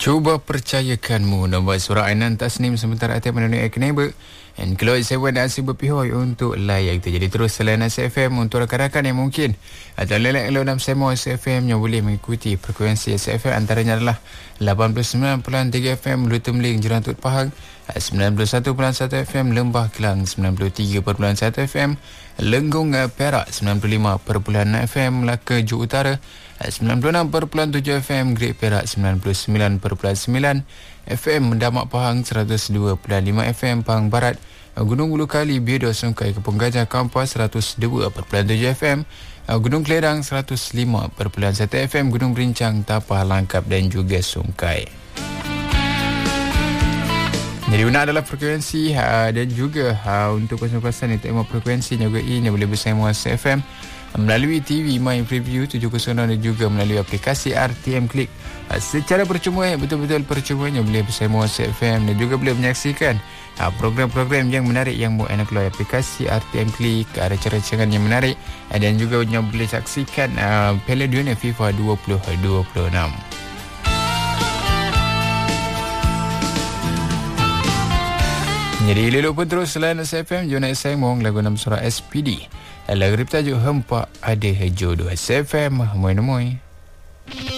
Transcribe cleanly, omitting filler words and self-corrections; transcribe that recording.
Cuba percayakanmu nombor surah Ainan Tasnim sementara atas menemui Eknebe dan Keluar Sewan dan Asyik berpihoi untuk layak itu. Jadi terus selain SFM untuk rakan-rakan yang mungkin atau lelak kalau 6 semo SFM yang boleh mengikuti frekuensi SFM antaranya adalah 89.3 FM Lutu Meling Jerantut Pahang, 91.1 FM Lembah Kelang, 93.1 FM Lenggong Perak, 95.6 FM Melaka Ju Utara, 96.7 FM Great Perak, 99.9 FM Damak Pahang, 102.5 FM Pahang Barat, Gunung Ulu Kali, Biodo Sungkai Kepung Gajah Kampas, 102.7 FM, Gunung Keledang, 105.1 FM, Gunung Berincang, Tapah Langkap dan juga Sungkai. Jadi guna adalah frekuensi dan juga untuk kos-kosan yang tak frekuensi juga ini boleh bersama SFM melalui TV My Preview 706 dan juga melalui aplikasi RTM Click secara percuma, betul-betul percuma yang boleh bersama SFM dan juga boleh menyaksikan program-program yang menarik yang buat anda keluar aplikasi RTM Click, ada rancangan yang menarik dan juga yang boleh saksikan Piala Dunia FIFA 2026. Jadi lelok pun terus selain SFM Jona Sengmong lagu 6 surah SPD lagu bertajuk Hempak Ada Jodoh. SFM Moy-Moy.